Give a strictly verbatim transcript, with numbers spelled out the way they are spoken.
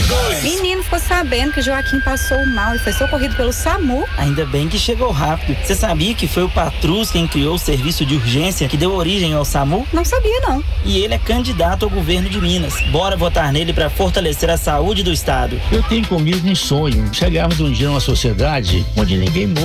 dois. Menino, ficou sabendo que Joaquim passou mal e foi socorrido pelo SAMU. Ainda bem que chegou rápido. Você sabia que foi o Patrus quem criou o serviço de urgência que deu origem ao SAMU? Não sabia, não. E ele é candidato ao governo de Minas. Bora votar nele para fortalecer a saúde do estado. Eu tenho comigo um sonho. Chegarmos um dia numa sociedade onde ninguém morre